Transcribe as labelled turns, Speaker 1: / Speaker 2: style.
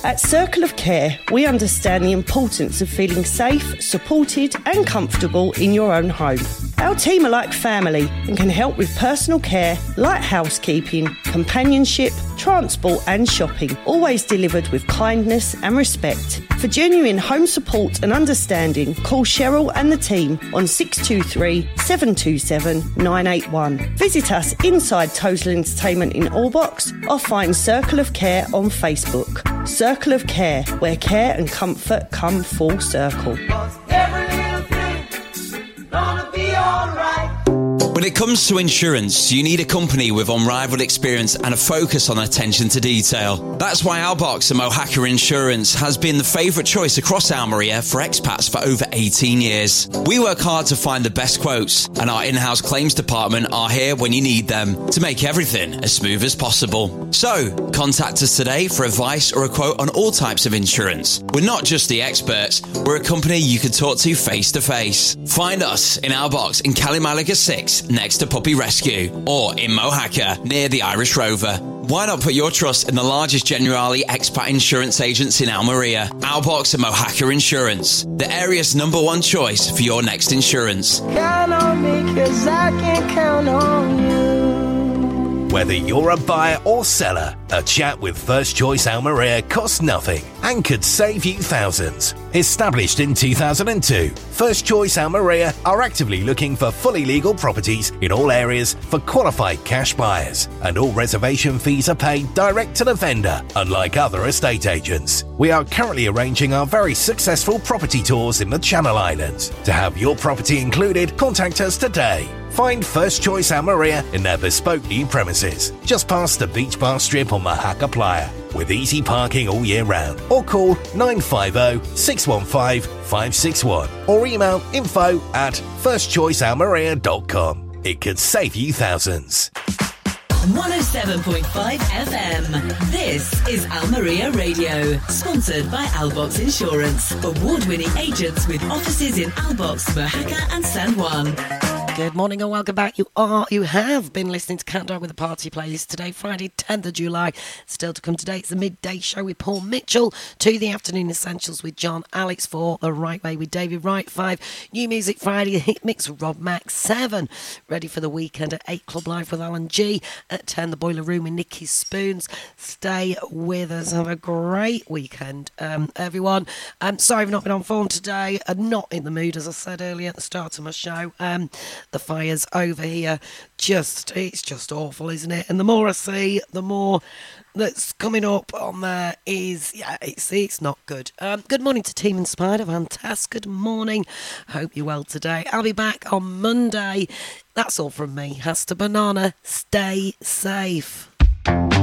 Speaker 1: At Circle of Care, we understand the importance of feeling safe, supported and comfortable in your own home. Our team are like family and can help with personal care, light housekeeping, companionship, transport and shopping, always delivered with kindness and respect. For genuine home support and understanding, call Cheryl and the team on 623 727 981. Visit us inside Total Entertainment in Allbox or find Circle of Care on Facebook. Circle of Care, where care and comfort come full circle.
Speaker 2: When it comes to insurance, you need a company with unrivaled experience and a focus on attention to detail. That's why Albox and Mohaka Insurance has been the favourite choice across Almeria for expats for over 18 years. We work hard to find the best quotes, and our in-house claims department are here when you need them to make everything as smooth as possible. So, contact us today for advice or a quote on all types of insurance. We're not just the experts, we're a company you can talk to face to face. Find us in Albox in Kalimalaga 6 next to Puppy Rescue, or in Mohaka near the Irish Rover. Why not put your trust in the largest Generali expat insurance agents in Almeria? Albox and Mohaka Insurance, the area's #1 choice for your next insurance.
Speaker 3: Count on me 'cause I can count on you.
Speaker 4: Whether you're a buyer or seller, a chat with First Choice Almeria costs nothing and could save you thousands. Established in 2002, First Choice Almeria are actively looking for fully legal properties in all areas for qualified cash buyers, and all reservation fees are paid direct to the vendor, unlike other estate agents. We are currently arranging our very successful property tours in the Channel Islands. To have your property included, contact us today. Find First Choice Almeria in their bespoke new premises, just past the beach bar strip on Mohaka Playa, with easy parking all year round. Or call 950 615 561 or email info@firstchoicealmeria.com. It could save you thousands.
Speaker 5: 107.5 FM. This is Almeria Radio, sponsored by Albox Insurance, award-winning agents with offices in Albox, Mohaka and San Juan.
Speaker 6: Good morning and welcome back. You have been listening to Countdown with the Party playlist today, Friday 10th of July. Still to come today, it's the midday show with Paul Mitchell, to the afternoon essentials with John Alex, for the right way with David Wright, 5 New Music Friday, hit mix with Rob Mack, 7 ready for the weekend at 8 Club Life with Alan G, at 10 the Boiler Room with Nicky Spoons. Stay with us, have a great weekend, everyone. Sorry I've not been on phone today, not in the mood, as I said earlier at the start of my show. The fire's over here, it's just awful, isn't it? And the more I see, the more that's coming up on there is, it's not good. Good morning to Team Inspired, fantastic. Good morning, hope you're well today. I'll be back on Monday. That's all from me. Hasta Banana, stay safe.